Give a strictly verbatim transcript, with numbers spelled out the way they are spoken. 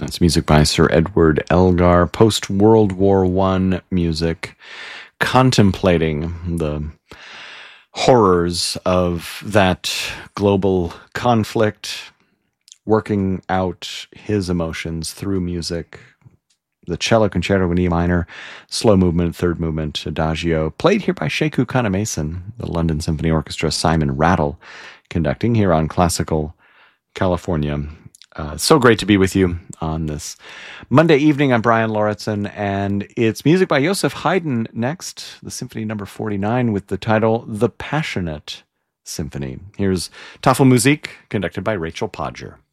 It's music by Sir Edward Elgar, post-World War One music, contemplating the horrors of that global conflict, working out his emotions through music. The cello concerto in E minor, slow movement, third movement, adagio, played here by Sheku Kanemason, the London Symphony Orchestra, Simon Rattle, conducting here on Classical California. Uh, so great to be with you on this Monday evening. I'm Brian Lauritsen, and it's music by Joseph Haydn next, the Symphony number forty-nine, with the title The Passionate Symphony. Here's Tafelmusik, conducted by Rachel Podger.